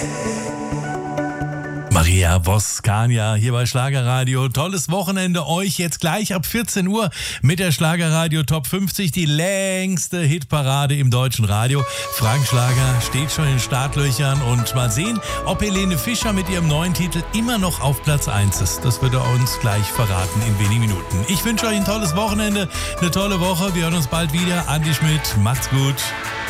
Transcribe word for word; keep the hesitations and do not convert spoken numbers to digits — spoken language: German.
Maria Voskania hier bei Schlagerradio. Tolles Wochenende euch jetzt gleich ab vierzehn Uhr mit der Schlagerradio Top fünfzig, die längste Hitparade im deutschen Radio. Frank Schlager steht schon in den Startlöchern und mal sehen, ob Helene Fischer mit ihrem neuen Titel immer noch auf Platz eins ist. Das wird er uns gleich verraten in wenigen Minuten. Ich wünsche euch ein tolles Wochenende, eine tolle Woche. Wir hören uns bald wieder. Andi Schmidt, macht's gut.